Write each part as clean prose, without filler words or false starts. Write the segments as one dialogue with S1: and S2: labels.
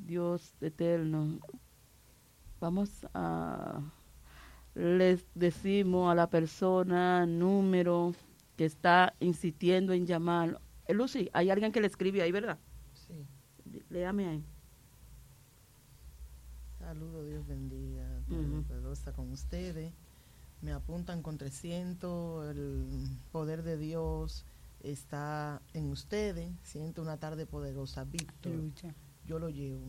S1: Dios eterno, les decimos a la persona, número que está insistiendo en llamar. Lucy, hay alguien que le escribe ahí, ¿verdad?
S2: Sí.
S1: Léame ahí.
S2: Saludos, Dios bendiga.
S1: Uh-huh.
S2: Está con ustedes. Me apuntan con 300. El poder de Dios está en ustedes. Siento una tarde poderosa. Víctor, yo lo llevo.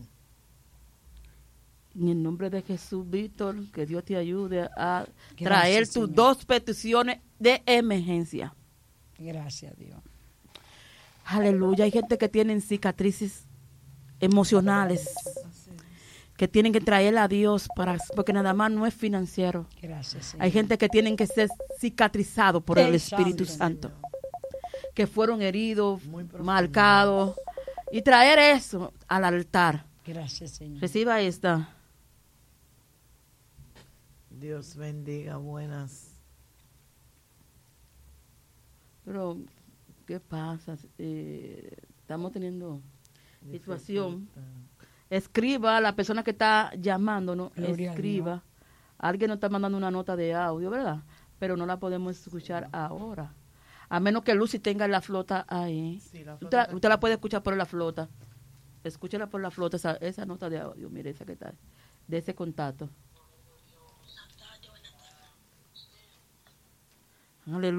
S1: En el nombre de Jesús, Víctor, que Dios te ayude a traer tus
S3: Señor.
S1: 2 peticiones de emergencia.
S3: Gracias, Dios.
S1: Aleluya. Hay gente que tienen cicatrices emocionales que tienen que traer a Dios porque nada más no es financiero.
S3: Gracias, Señor.
S1: Hay gente que tienen que ser cicatrizados por el Espíritu Santo, que fueron heridos, marcados, y traer eso al altar.
S3: Gracias, Señor.
S1: Reciba esta.
S4: Dios bendiga, buenas.
S1: Pero, ¿qué pasa? Estamos teniendo situación. Escriba a la persona que está llamando, ¿no?
S3: Gloria
S1: Escriba. Alguien nos está mandando una nota de audio, ¿verdad? Pero no la podemos escuchar ahora. A menos que Lucy tenga la flota ahí.
S2: Sí, la flota
S1: usted la puede escuchar por la flota. Escúchela por la flota, esa nota de audio, mire esa que está, de ese contacto. Aleluya.